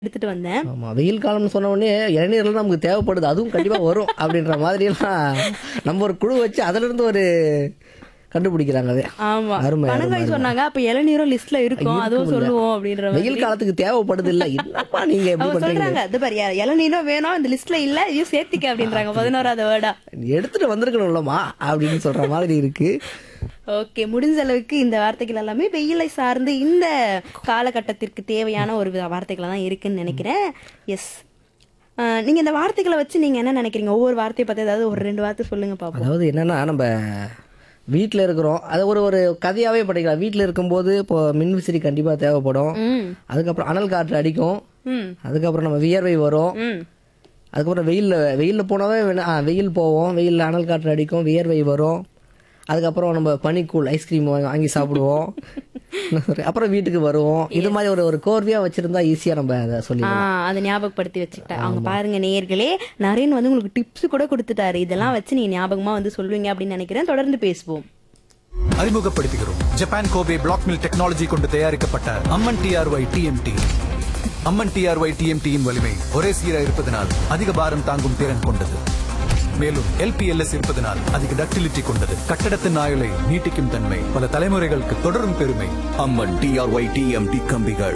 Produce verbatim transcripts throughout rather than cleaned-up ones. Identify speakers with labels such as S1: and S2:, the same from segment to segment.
S1: எடுத்துட்டு வந்தேன்.
S2: ஆமா. வெயில் காலம்னு சொன்ன உடனே இளநீர்லாம் நமக்கு தேவைப்படுது. அதுவும் கண்டிப்பா வரும் அப்படின்ற மாதிரியெல்லாம் நம்ம ஒரு குழு வச்சு அதுல இருந்து ஒரு கண்டுபிடிக்கிறாங்க அது.
S1: ஆமா.
S2: அருமை, அருமை,
S1: பனங்காய்
S2: அருமை.
S1: சொன்னாங்க. அப்ப இளநீரும் லிஸ்ட்ல இருக்கும். அதுவும்
S2: இருக்கும்ல.
S1: சொல்லுவோம் அப்படின்ற
S2: வெயில்
S1: மாதிரி.
S2: காலத்துக்கு தேவைப்படுது இல்ல. என்னப்பா நீங்க எப்படி
S1: அவங்க
S2: பண்றீங்க?
S1: சொல்றாங்க, இது பாரு இளநீரும் வேணும் இந்த லிஸ்ட்ல இல்ல, இதையும் சேர்த்திக்க அப்படின்றாங்க பதினோராவது வேர்டா.
S2: எடுத்துட்டு வந்திருக்கணும்லமா அப்படின்னு சொல்ற மாதிரி இருக்கு.
S1: ஓகே, முடிஞ்ச அளவுக்கு இந்த வார்த்தைகள் எல்லாமே வெயிலை சார்ந்து இந்த காலகட்டத்திற்கு தேவையான ஒரு வித வார்த்தைகளா தான் இருக்குன்னு நினைக்கிறேன். எஸ். நீங்க இந்த வார்த்தைகளை வச்சு நீங்க என்ன நினைக்கிறீங்க? ஒவ்வொரு வார்த்தையை பத்தி ஏதாவது ஒரு ரெண்டு வார்த்தை சொல்லுங்க பாப்போம்.
S2: அதாவது என்னன்னா நம்ம வீட்டில் இருக்கிறோம், அதை ஒரு ஒரு கதையாவே படிக்கலாம். வீட்டில் இருக்கும்போது இப்போ மின்விசிறி கண்டிப்பா தேவைப்படும்.
S1: ம்.
S2: அதுக்கப்புறம் அனல் காற்று அடிக்கும்.
S1: ம்.
S2: அதுக்கப்புறம் நம்ம வியர்வை வரும்.
S1: ம்.
S2: அதுக்கப்புறம் வெயில்ல வெயில்ல போனாவே வேணா- ஆ, வெயில் போவோம், வெயில்ல அனல் காற்று அடிக்கும், வியர்வை வரும். அதுக்கப்புறம் நம்ம பனிக்கூழ் ஐஸ்கிரீம் வாங்கி சாப்பிடுவோம். அப்புறம் வீட்டுக்கு வருவோம். இது மாதிரி ஒரு ஒரு கோர்வையா வச்சிருந்தா ஈஸியா நம்ம அதை
S1: ஆ,
S2: சொல்லிடலாம்.
S1: அதை ஞாபகப்படுத்தி வச்சுக்கிட்டேன். அவங்க பாருங்க நேயர்களே, நரேன் வந்து உங்களுக்கு டிப்ஸ் கூட கொடுத்துட்டாரு. இதெல்லாம் வச்சு நீங்க ஞாபகமா வந்து சொல்லுவீங்க அப்படின்னு நினைக்கிறேன். தொடர்ந்து பேசுவோம்.
S3: அறிமுகப்படுத்துகிறோம் Japan Kobe black mill technology கொண்டு தயாரிக்கப்பட்ட அம்மன் டிஆர்ஒய் டிஎம்டி. அம்மன் டிஆர்ஒய் டிஎம்டியின் வலிமை ஒரே சீராக இருப்பதனால் அதிக பாரம் தாங்கும் திறன் கொண்டது. மேலும் எல்பிஎல்எஸ் இருப்பதனால் அதிக டக்டிலிட்டி கொண்டது. கட்டடத்தின் ஆயுளை நீட்டிக்கும் தன்மை பல தலைமுறைகளுக்கு தொடரும் பெருமை.
S4: அம்மன் டிஆர்ஒய் டிஎம்டி கம்பிகள்.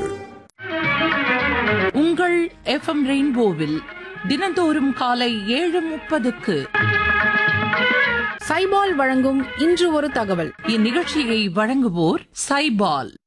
S5: உங்கள் எஃப்எம் ரெயின்போவில் தினந்தோறும் காலை ஏழு முப்பதுக்கு
S6: சைபால் வழங்கும் இன்று ஒரு தகவல்.
S5: இந்நிகழ்ச்சியை வழங்குவோர் சைபால்.